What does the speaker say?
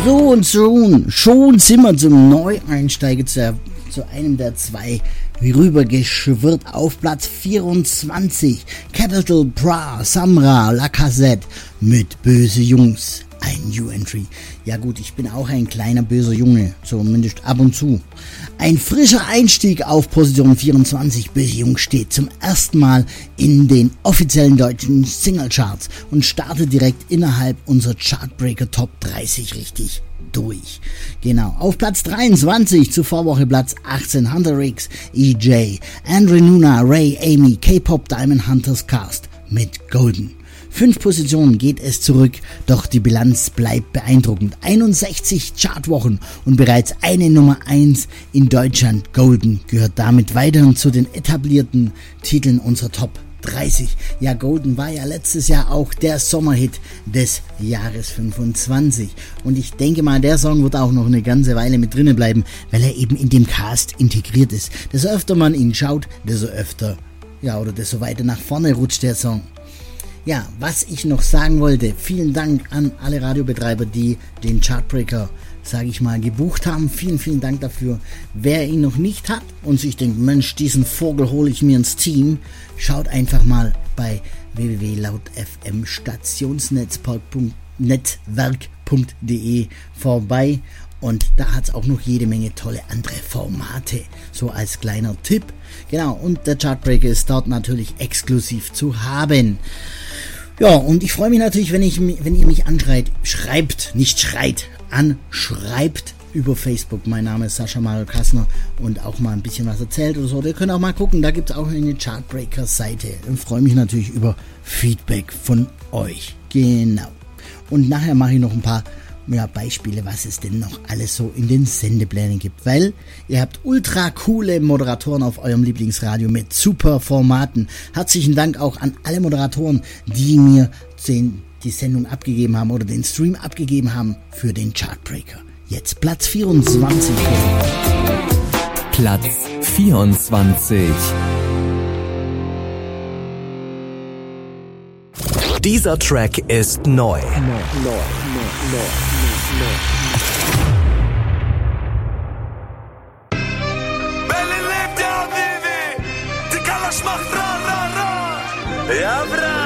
Schon sind wir zum Neueinsteiger zu einem der zwei rübergeschwirrt auf Platz 24. Capital Bra, Samra, Lacazette mit Böse Jungs. Ein New Entry. Ja gut, ich bin auch ein kleiner böser Junge, zumindest ab und zu. Ein frischer Einstieg auf Position 24. Böse Jungs steht zum ersten Mal in den offiziellen deutschen Singlecharts und startet direkt innerhalb unserer Chartbreaker Top 30 richtig durch. Genau, auf Platz 23, zur Vorwoche Platz 18, Hunter Riggs, EJ, Andre Nuna, Ray, Amy, K-Pop Diamond Hunters Cast mit Golden. 5 Positionen geht es zurück, doch die Bilanz bleibt beeindruckend. 61 Chartwochen und bereits eine Nummer 1 in Deutschland. Golden gehört damit weiterhin zu den etablierten Titeln unserer Top 30. Ja, Golden war ja letztes Jahr auch der Sommerhit des Jahres 25. Und ich denke mal, der Song wird auch noch eine ganze Weile mit drinnen bleiben, weil er eben in dem Cast integriert ist. Desto öfter man ihn schaut, desto weiter nach vorne rutscht der Song. Ja, was ich noch sagen wollte, vielen Dank an alle Radiobetreiber, die den Chartbreaker, sage ich mal, gebucht haben. Vielen, vielen Dank dafür. Wer ihn noch nicht hat und sich denkt, Mensch, diesen Vogel hole ich mir ins Team, schaut einfach mal bei www.lautfmstationsnetzwerk.de vorbei. Und da hat es auch noch jede Menge tolle andere Formate, so als kleiner Tipp. Genau, und der Chartbreaker ist dort natürlich exklusiv zu haben. Ja, und ich freue mich natürlich, wenn ihr mich anschreibt über Facebook. Mein Name ist Sascha Mario Kassner und auch mal ein bisschen was erzählt oder so. Ihr könnt auch mal gucken, da gibt es auch eine Chartbreaker-Seite. Ich freue mich natürlich über Feedback von euch. Genau. Und nachher mache ich noch ein paar Beispiele, was es denn noch alles so in den Sendeplänen gibt, weil ihr habt ultra coole Moderatoren auf eurem Lieblingsradio mit super Formaten. Herzlichen Dank auch an alle Moderatoren, die mir die Sendung abgegeben haben oder den Stream abgegeben haben für den Chartbreaker. Jetzt Platz 24. Platz 24. Dieser Track ist neu. Berlin lebt ja, Vivi. Die Kalasch macht ra, ra, ra. Ja, bra.